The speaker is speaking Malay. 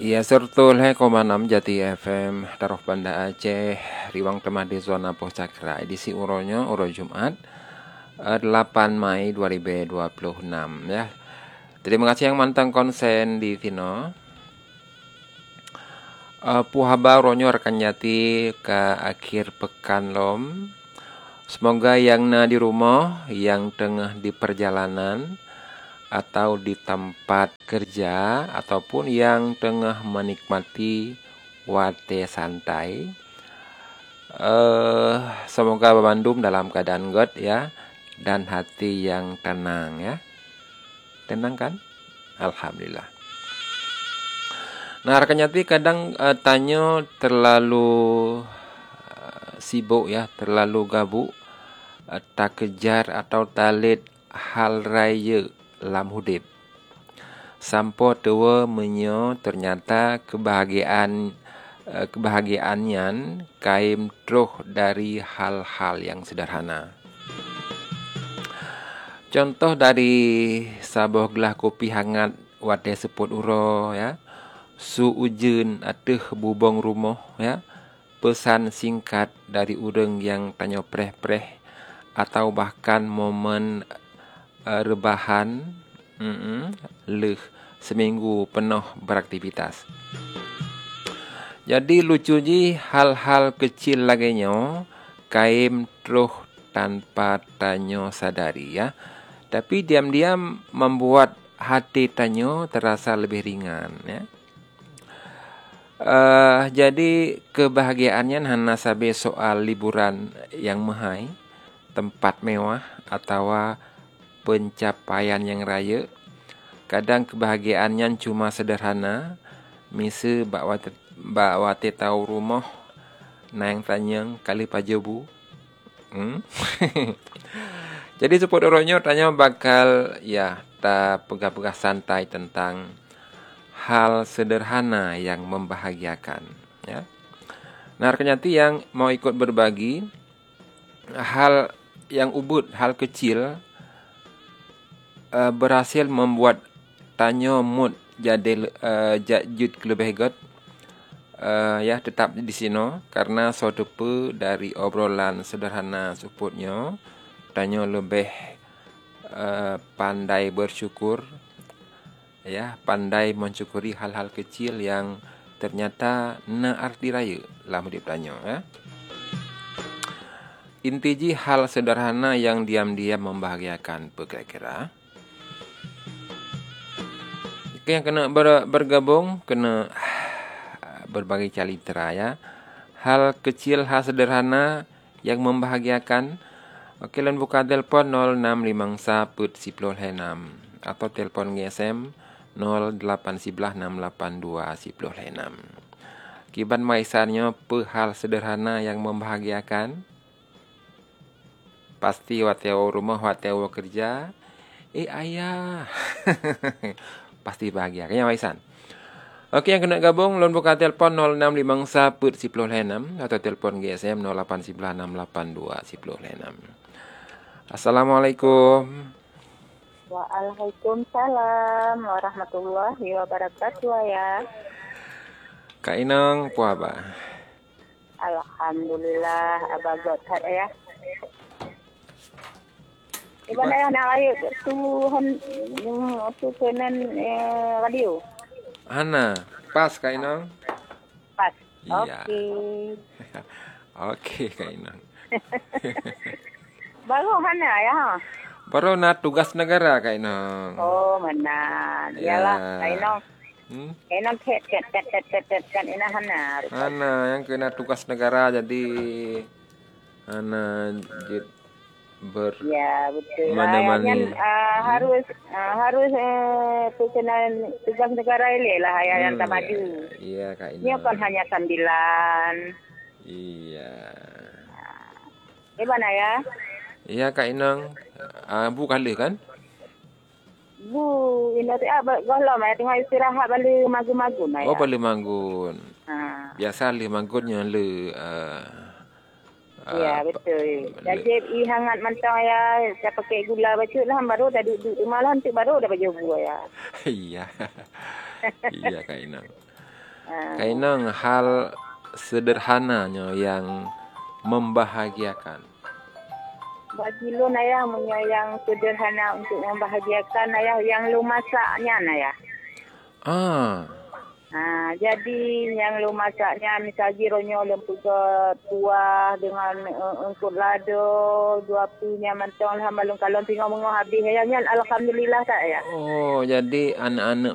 Iya sertul hai koma 6 Jati FM Taruh Banda Aceh Riwang Temah di Zona Pohcakra edisi uronya uro Jumat 8 Mei 2026 ya. Terima kasih yang mantang konsen di Tino. Puhaba uronyo rekan Jati ke akhir pekan lom. Semoga yang na di rumah, yang tengah di perjalanan atau di tempat kerja ataupun yang tengah menikmati wate santai, semoga Bandung dalam keadaan god ya dan hati yang tenang ya. Tenang kan? Alhamdulillah. Nah, rekan Jati kadang tanya terlalu sibuk ya, terlalu gabuk, tak kejar atau talit hal raya lam hudip. Sampo tua menyo ternyata kebahagiaannya kaim truh dari hal-hal yang sederhana. Contoh dari sabuh gelah kopi hangat wate seput uro ya. Su ujun ateh bubong rumah ya. Pesan singkat dari urang yang tanya preh-preh atau bahkan momen rebahan leh seminggu penuh beraktivitas. Jadi lucu ji hal-hal kecil laganya kaim truh tanpa tanyo sadari ya. Tapi diam-diam membuat hati tanyo terasa lebih ringan ya. Jadi kebahagiaannya hanya sabe soal liburan yang mahai, tempat mewah atau pencapaian yang raya. Kadang kebahagiaannya cuma sederhana. Misal bawa tahu rumah naing tanyang kali pajebu. Jadi seput oronyo tanya bakal ya ta pegah-pegah santai tentang hal sederhana yang membahagiakan ya. Nah, rekanjati yang mau ikut berbagi hal yang ubud, hal kecil berhasil membuat tanyo mood jadi jut lebih god ya tetap di sini karena sodepe dari obrolan sederhana suputnya tanyo lebih pandai bersyukur ya, pandai mensyukuri hal-hal kecil yang ternyata na arti raya dalam hidup tanyo ya. Inti hal sederhana yang diam-diam membahagiakan kira-kira. Yang kena bergabung, kena berbagi calitra ya. Hal kecil, hal sederhana yang membahagiakan. Okey, lan buka telefon 0656 atau telefon GSM 0811682006. Kiban maisannya hal sederhana yang membahagiakan. Pasti wateo rumah, wateo kerja. Ayah. Pasti bahagia. Kayaknya Waisan. Okey, yang kena gabung, lon buka telefon 0656 atau telefon GSM 0811682006. Assalamualaikum. Waalaikumsalam warahmatullahi wabarakatuh ya. Kak Inang, apa? Alhamdulillah, abagot ya. Iban ayah nak ayo tu kenan radio. Hana, pas Kak Inang? Pas. Iya. Okey. Okey Kak Inang. Baru Hana ya. Baru nak tugas negara Kak Inang. Oh, menan. Iyalah, Kak Inang. Inang tet kan ina Hana. Hana yang kena tugas negara jadi Hana ya betul. Mana-mana harus perkenalan tugas negara ini lah yang tak maju. Iya Kak Ina. Ini kan hanya sambilan. Iya. Mana ya? Iya Kak Inang. Bu kali kan? Bu, ini tu golom ya tengah istirahat balik magun-magun ya. Oh, balik manggun. Biasa le manggunnya le ya betul. Jadi hangat mantang ya, saya pakai gula baca lah baru dah duduk rumah lah baru dah baju buah ya. Iya. Iya Kak Inang. Kainang hal sederhananya yang membahagiakan. Bagi lu ayah punya yang sederhana untuk membahagiakan ayah yang lu masaknya ayah. Jadi yang lu masaknya misalnya gironyo lempuk tua dengan engkut lado dua punya mantong alhamdulillah kalau tengok mengoh habis ayahnya alhamdulillah tak ya. Oh, jadi anak-anak